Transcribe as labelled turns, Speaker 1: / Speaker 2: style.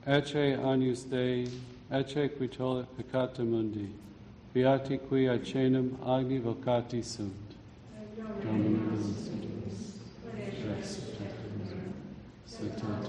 Speaker 1: Ecce agnus Dei, ecce qui tollit peccata mundi, beati qui aecenum agni vocati sunt. Dominum benedictus, ex Santa